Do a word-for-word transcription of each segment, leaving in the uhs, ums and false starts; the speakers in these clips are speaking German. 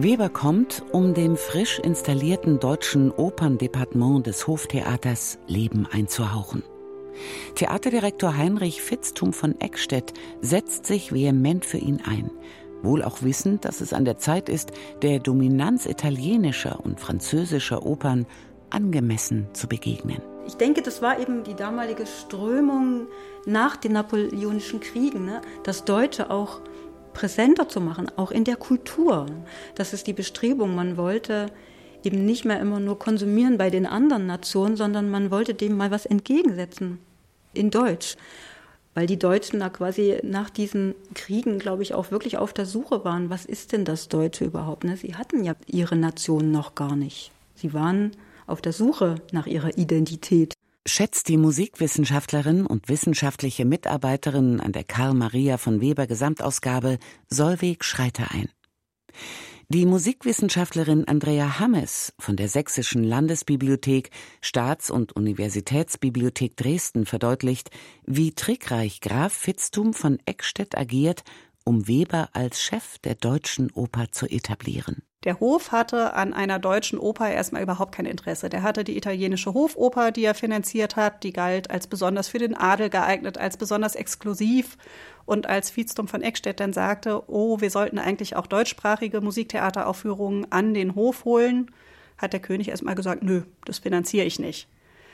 Weber kommt, um dem frisch installierten deutschen Operndepartement des Hoftheaters Leben einzuhauchen. Theaterdirektor Heinrich Vitzthum von Eckstedt setzt sich vehement für ihn ein, wohl auch wissend, dass es an der Zeit ist, der Dominanz italienischer und französischer Opern angemessen zu begegnen. Ich denke, das war eben die damalige Strömung nach den Napoleonischen Kriegen, ne? Das Deutsche auch präsenter zu machen, auch in der Kultur. Das ist die Bestrebung. Man wollte eben nicht mehr immer nur konsumieren bei den anderen Nationen, sondern man wollte dem mal was entgegensetzen in Deutsch. Weil die Deutschen da quasi nach diesen Kriegen, glaube ich, auch wirklich auf der Suche waren. Was ist denn das Deutsche überhaupt? Ne? Sie hatten ja ihre Nation noch gar nicht. Sie waren auf der Suche nach ihrer Identität. Schätzt die Musikwissenschaftlerin und wissenschaftliche Mitarbeiterin an der Carl Maria von Weber Gesamtausgabe Solveig Schreiter ein. Die Musikwissenschaftlerin Andrea Hammes von der Sächsischen Landesbibliothek, Staats- und Universitätsbibliothek Dresden verdeutlicht, wie trickreich Graf Vitzthum von Eckstedt agiert, um Weber als Chef der Deutschen Oper zu etablieren. Der Hof hatte an einer deutschen Oper erstmal überhaupt kein Interesse. Der hatte die italienische Hofoper, die er finanziert hat. Die galt als besonders für den Adel geeignet, als besonders exklusiv. Und als Vitzthum von Eckstedt dann sagte, oh, wir sollten eigentlich auch deutschsprachige Musiktheateraufführungen an den Hof holen, hat der König erstmal gesagt, nö, das finanziere ich nicht.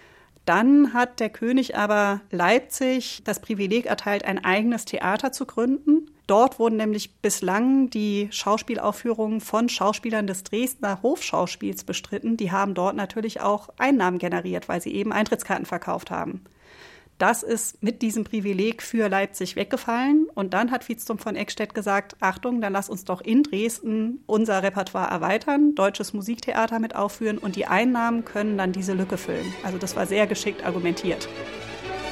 Dann hat der König aber Leipzig das Privileg erteilt, ein eigenes Theater zu gründen. Dort wurden nämlich bislang die Schauspielaufführungen von Schauspielern des Dresdner Hofschauspiels bestritten. Die haben dort natürlich auch Einnahmen generiert, weil sie eben Eintrittskarten verkauft haben. Das ist mit diesem Privileg für Leipzig weggefallen. Und dann hat Vitzthum von Eckstedt gesagt, Achtung, dann lass uns doch in Dresden unser Repertoire erweitern, deutsches Musiktheater mit aufführen und die Einnahmen können dann diese Lücke füllen. Also das war sehr geschickt argumentiert.